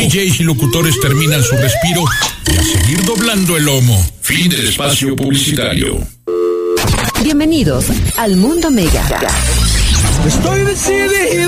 DJs y locutores terminan su respiro y a seguir doblando el lomo. Fin del espacio publicitario. Bienvenidos al Mundo Mega. Estoy decidido.